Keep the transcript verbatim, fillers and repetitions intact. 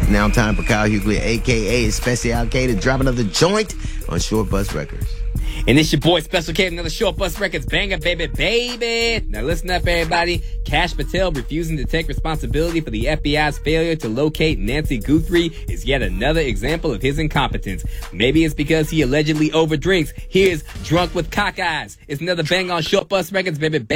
Now time for Kyle Hughley, a k a. Special K, to drop another joint on Short Bus Records. And it's your boy Special K, another Short Bus Records banger, baby, baby. Now listen up, everybody. Kash Patel refusing to take responsibility for the F B I's failure to locate Nancy Guthrie is yet another example of his incompetence. Maybe it's because he allegedly overdrinks. Here's Drunk with Cock Eyes. It's another bang on Short Bus Records, baby, baby.